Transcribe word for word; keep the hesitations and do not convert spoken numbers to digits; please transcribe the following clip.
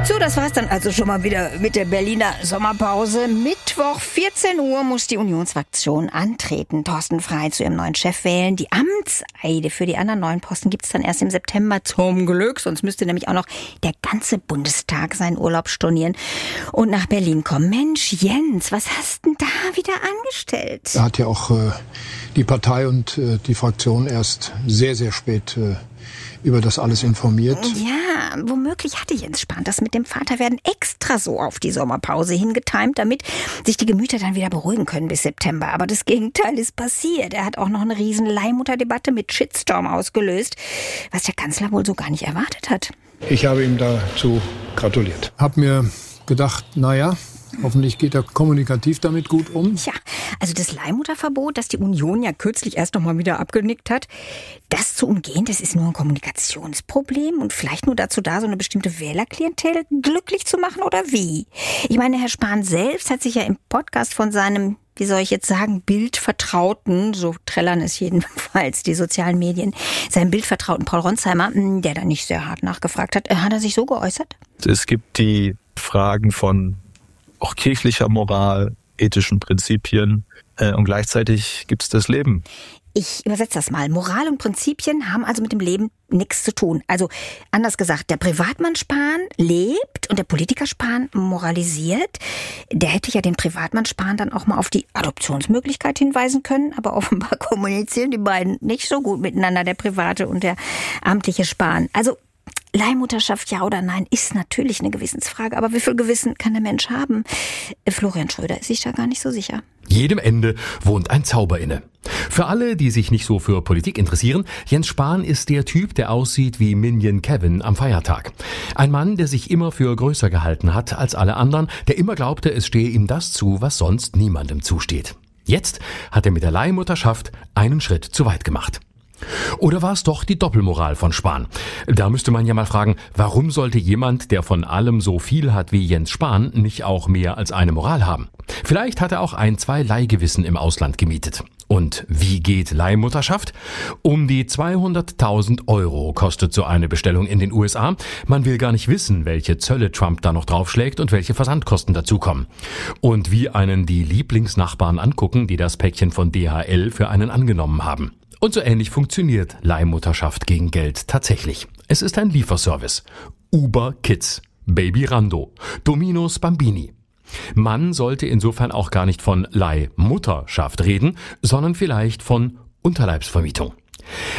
So, das war's dann also schon mal wieder mit der Berliner Sommerpause. Mittwoch vierzehn Uhr muss die Unionsfraktion antreten. Thorsten Frey zu ihrem neuen Chef wählen. Die Amtseide für die anderen neuen Posten gibt's dann erst im September. Zum Glück, sonst müsste nämlich auch noch der ganze Bundestag seinen Urlaub stornieren und nach Berlin kommen. Mensch, Jens, was hast denn da wieder angestellt? Er hat ja auch äh, die Partei und äh, die Fraktion erst sehr, sehr spät äh, über das alles informiert. Ja, womöglich hatte Jens Spahn das mit dem Vaterwerden extra so auf die Sommerpause hingetimt, damit sich die Gemüter dann wieder beruhigen können bis September. Aber das Gegenteil ist passiert. Er hat auch noch eine riesen Leihmutterdebatte mit Shitstorm ausgelöst, was der Kanzler wohl so gar nicht erwartet hat. Ich habe ihm dazu gratuliert. Hab mir gedacht, naja, hoffentlich geht er kommunikativ damit gut um. Ja, also das Leihmutterverbot, das die Union ja kürzlich erst noch mal wieder abgenickt hat, das zu umgehen, das ist nur ein Kommunikationsproblem und vielleicht nur dazu da, so eine bestimmte Wählerklientel glücklich zu machen oder wie? Ich meine, Herr Spahn selbst hat sich ja im Podcast von seinem, wie soll ich jetzt sagen, Bildvertrauten, so trällern es jedenfalls die sozialen Medien, seinem Bildvertrauten Paul Ronsheimer, der da nicht sehr hart nachgefragt hat, hat er sich so geäußert? Es gibt die Fragen von auch kirchlicher Moral, ethischen Prinzipien äh, und gleichzeitig gibt es das Leben. Ich übersetze das mal. Moral und Prinzipien haben also mit dem Leben nichts zu tun. Also anders gesagt, der Privatmann Spahn lebt und der Politiker Spahn moralisiert. Der hätte ja den Privatmann Spahn dann auch mal auf die Adoptionsmöglichkeit hinweisen können, aber offenbar kommunizieren die beiden nicht so gut miteinander, der private und der amtliche Spahn. Also Leihmutterschaft, ja oder nein, ist natürlich eine Gewissensfrage. Aber wie viel Gewissen kann der Mensch haben? Florian Schröder ist sich da gar nicht so sicher. Jedem Ende wohnt ein Zauber inne. Für alle, die sich nicht so für Politik interessieren, Jens Spahn ist der Typ, der aussieht wie Minion Kevin am Feiertag. Ein Mann, der sich immer für größer gehalten hat als alle anderen, der immer glaubte, es stehe ihm das zu, was sonst niemandem zusteht. Jetzt hat er mit der Leihmutterschaft einen Schritt zu weit gemacht. Oder war es doch die Doppelmoral von Spahn? Da müsste man ja mal fragen, warum sollte jemand, der von allem so viel hat wie Jens Spahn, nicht auch mehr als eine Moral haben? Vielleicht hat er auch ein, zwei Leihgewissen im Ausland gemietet. Und wie geht Leihmutterschaft? Um die zweihunderttausend Euro kostet so eine Bestellung in den U S A. Man will gar nicht wissen, welche Zölle Trump da noch draufschlägt und welche Versandkosten dazukommen. Und wie einen die Lieblingsnachbarn angucken, die das Päckchen von D H L für einen angenommen haben. Und so ähnlich funktioniert Leihmutterschaft gegen Geld tatsächlich. Es ist ein Lieferservice. Uber Kids, Baby Rando, Domino's Bambini. Man sollte insofern auch gar nicht von Leihmutterschaft reden, sondern vielleicht von Unterleibsvermietung.